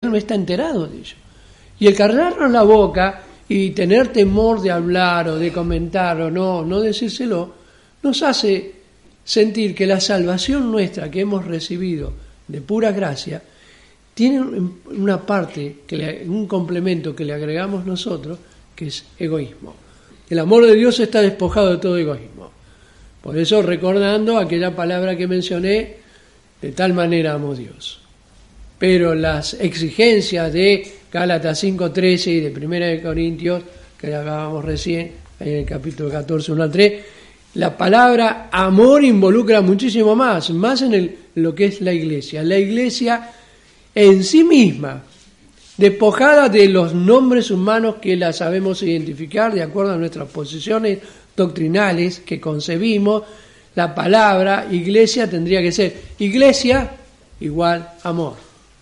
no está enterado de ello. Y el callarnos la boca y tener temor de hablar o de comentar o no decírselo, nos hace sentir que la salvación nuestra que hemos recibido de pura gracia tiene una parte, un complemento que le agregamos nosotros, que es egoísmo. El amor de Dios está despojado de todo egoísmo. Por eso, recordando aquella palabra que mencioné, de tal manera amó Dios. Pero las exigencias de Gálatas 5:13 y de 1 Corintios, que acabamos recién, en el capítulo 14, 1 al 3, la palabra amor involucra muchísimo más en lo que es la iglesia. La iglesia en sí misma, despojada de los nombres humanos que la sabemos identificar de acuerdo a nuestras posiciones doctrinales que concebimos, la palabra iglesia tendría que ser iglesia igual amor.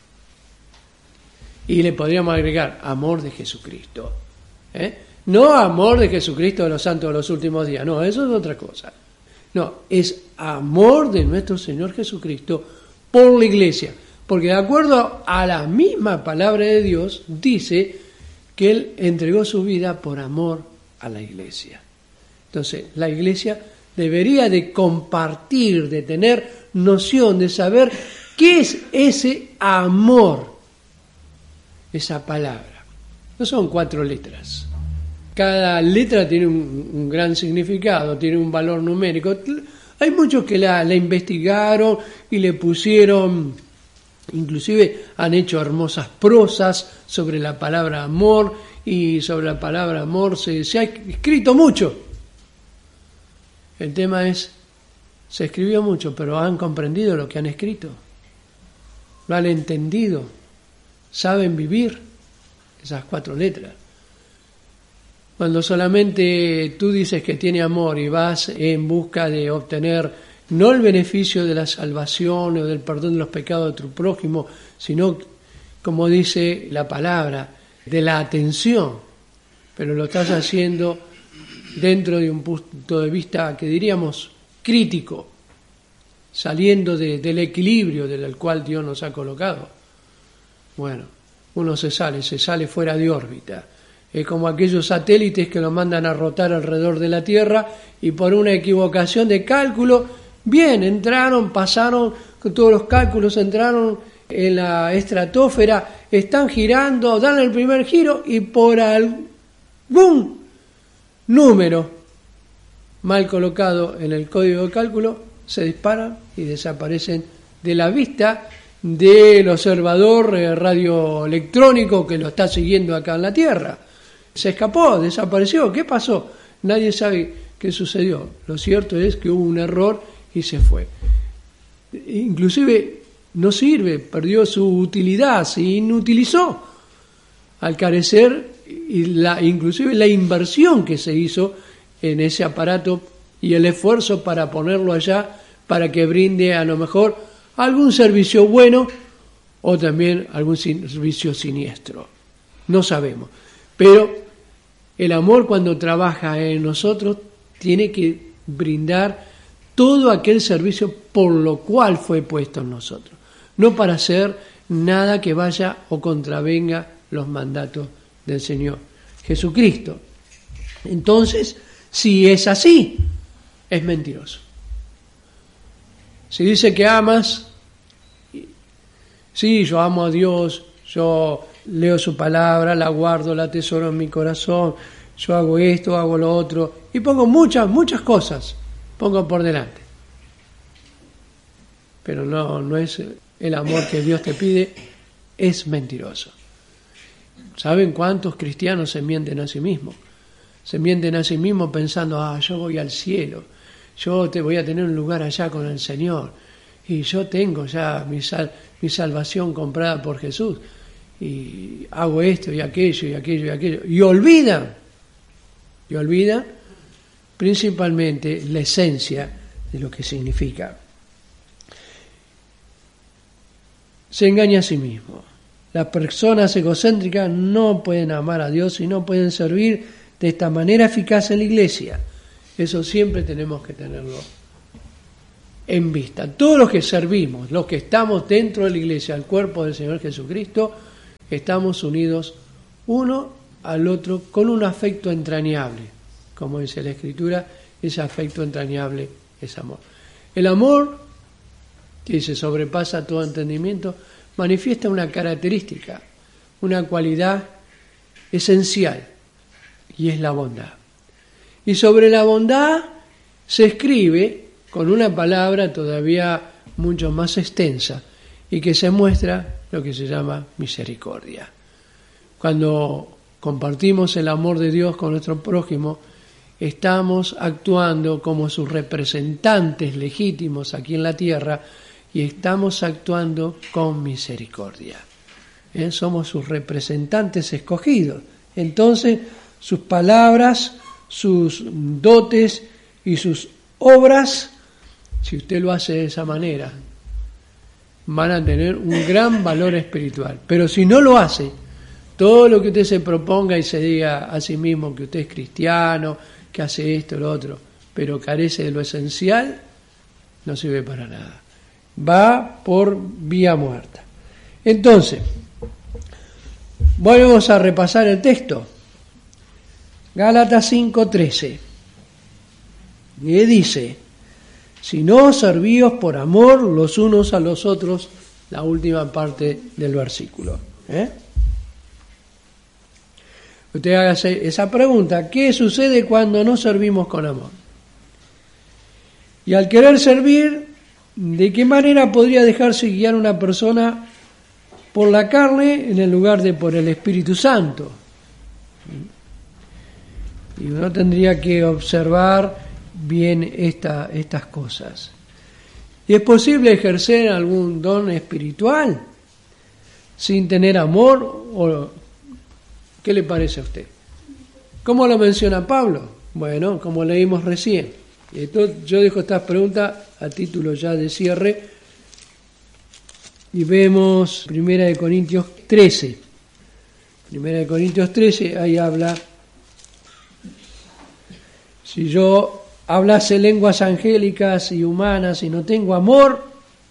Y le podríamos agregar amor de Jesucristo. No amor de Jesucristo de los santos de los últimos días, no, eso es otra cosa. No, es amor de nuestro Señor Jesucristo por la iglesia. Porque de acuerdo a la misma palabra de Dios, dice que Él entregó su vida por amor a la iglesia. Entonces, la iglesia debería de compartir, de tener noción, de saber qué es ese amor, esa palabra. No son 4 letras. Cada letra tiene un gran significado, tiene un valor numérico. Hay muchos que la investigaron y le pusieron, inclusive han hecho hermosas prosas sobre la palabra amor, y sobre la palabra amor se ha escrito mucho. El tema es, se escribió mucho, pero ¿han comprendido lo que han escrito? ¿Lo han entendido? ¿Saben vivir esas 4 letras? Cuando solamente tú dices que tiene amor y vas en busca de obtener no el beneficio de la salvación o del perdón de los pecados de tu prójimo, sino, como dice la palabra, de la atención, pero lo estás haciendo dentro de un punto de vista que diríamos crítico, saliendo del equilibrio del cual Dios nos ha colocado. Bueno, uno se sale fuera de órbita. Es como aquellos satélites que lo mandan a rotar alrededor de la Tierra y por una equivocación de cálculo, bien, pasaron todos los cálculos, entraron en la estratosfera, están girando, dan el primer giro y por algún número mal colocado en el código de cálculo se disparan y desaparecen de la vista del observador radioelectrónico que lo está siguiendo acá en la Tierra. Se escapó, desapareció. ¿Qué pasó? Nadie sabe qué sucedió. Lo cierto es que hubo un error y se fue. Inclusive no sirve, perdió su utilidad, se inutilizó al carecer, inclusive la inversión que se hizo en ese aparato y el esfuerzo para ponerlo allá para que brinde a lo mejor algún servicio bueno o también algún servicio siniestro. No sabemos. Pero el amor, cuando trabaja en nosotros, tiene que brindar todo aquel servicio por lo cual fue puesto en nosotros. No para hacer nada que vaya o contravenga los mandatos del Señor Jesucristo. Entonces, si es así, es mentiroso. Si dice que amas, sí, yo amo a Dios, yo leo su palabra, la guardo, la atesoro en mi corazón, yo hago esto, hago lo otro, y pongo muchas cosas, pongo por delante. Pero no es el amor que Dios te pide, es mentiroso. ¿Saben cuántos cristianos se mienten a sí mismos? Se mienten a sí mismos pensando, yo voy al cielo, yo te voy a tener un lugar allá con el Señor, y yo tengo ya mi salvación comprada por Jesús, y hago esto y aquello, y olvidan principalmente la esencia de lo que significa. Se engaña a sí mismo. Las personas egocéntricas no pueden amar a Dios y no pueden servir de esta manera eficaz en la iglesia. Eso siempre tenemos que tenerlo en vista. Todos los que servimos, los que estamos dentro de la iglesia, el cuerpo del Señor Jesucristo, estamos unidos uno al otro con un afecto entrañable. Como dice la Escritura, ese afecto entrañable es amor. El amor, que se sobrepasa todo entendimiento, manifiesta una característica, una cualidad esencial, y es la bondad. Y sobre la bondad se escribe con una palabra todavía mucho más extensa y que se muestra lo que se llama misericordia. Cuando compartimos el amor de Dios con nuestro prójimo, estamos actuando como sus representantes legítimos aquí en la tierra y estamos actuando con misericordia. Somos sus representantes escogidos. Entonces, sus palabras, sus dotes y sus obras, si usted lo hace de esa manera, van a tener un gran valor espiritual. Pero si no lo hace, todo lo que usted se proponga y se diga a sí mismo que usted es cristiano, que hace esto, lo otro, pero carece de lo esencial, no sirve para nada. Va por vía muerta. Entonces, volvemos a repasar el texto. Gálatas 5:13. Y dice: si no servíos por amor los unos a los otros, la última parte del versículo. Usted hágase esa pregunta: ¿qué sucede cuando no servimos con amor? Y al querer servir, ¿de qué manera podría dejarse guiar una persona por la carne en el lugar de por el Espíritu Santo? Y uno tendría que observar bien estas cosas. ¿Y es posible ejercer algún don espiritual sin tener amor? ¿O qué le parece a usted? ¿Cómo lo menciona Pablo? Bueno, como leímos recién. Y entonces yo dejo estas preguntas a título ya de cierre y vemos 1 Corintios 13. 1 Corintios 13, ahí habla: si yo hablase lenguas angélicas y humanas y no tengo amor,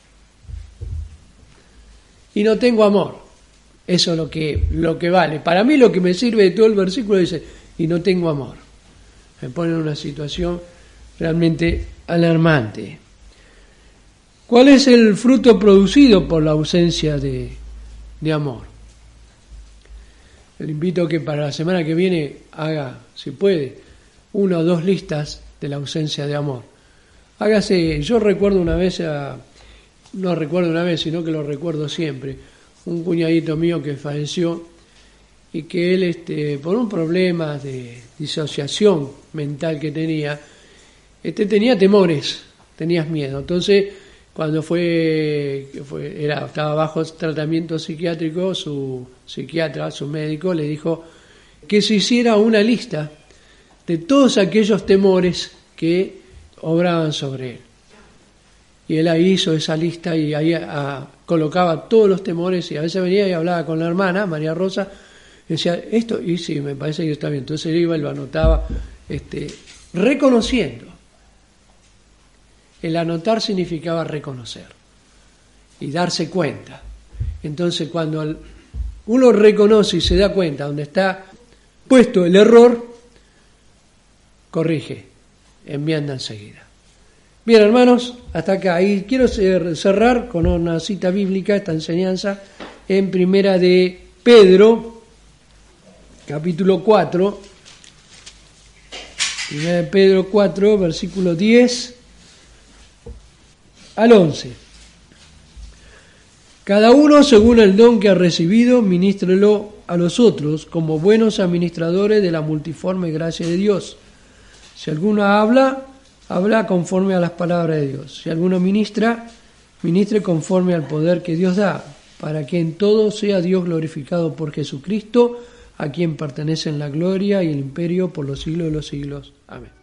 eso es lo que vale. Para mí lo que me sirve de todo el versículo dice: y no tengo amor. Me pone en una situación realmente alarmante. ¿Cuál es el fruto producido por la ausencia de amor? Le invito a que para la semana que viene haga, si puede, 1 o 2 listas de la ausencia de amor. Hágase, yo recuerdo una vez, no recuerdo una vez, sino que lo recuerdo siempre, un cuñadito mío que falleció y que él, por un problema de disociación mental que tenía, tenía temores, tenía miedo. Entonces, cuando estaba bajo tratamiento psiquiátrico, su psiquiatra, su médico, le dijo que se hiciera una lista de todos aquellos temores que obraban sobre él. Y él ahí hizo esa lista y ahí colocaba todos los temores, y a veces venía y hablaba con la hermana, María Rosa, y decía, esto, y sí, me parece que está bien. Entonces él iba y lo anotaba, reconociendo. El anotar significaba reconocer y darse cuenta. Entonces cuando uno reconoce y se da cuenta donde está puesto el error, corrige, enmienda enseguida. Bien, hermanos, hasta acá. Y quiero cerrar con una cita bíblica, esta enseñanza, en Primera de Pedro, capítulo 4. Primera de Pedro 4, versículo 10 al 11. Cada uno, según el don que ha recibido, ministrelo a los otros, como buenos administradores de la multiforme gracia de Dios. Si alguno habla conforme a las palabras de Dios. Si alguno ministre conforme al poder que Dios da, para que en todo sea Dios glorificado por Jesucristo, a quien pertenecen la gloria y el imperio por los siglos de los siglos. Amén.